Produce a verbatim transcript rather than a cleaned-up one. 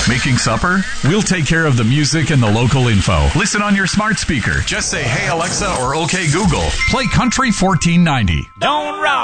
Making supper? We'll take care of the music and the local info. Listen on your smart speaker. Just say, hey, Alexa, or okay, Google. Play Country fourteen ninety. Don't rock.